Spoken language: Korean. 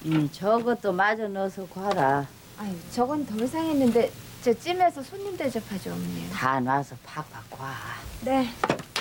저것도 마저 넣어서 과라. 아유, 저건 덜 상했는데 저 찜해서 손님 대접하죠, 어머니. 다 놔서 팍팍 과. 네.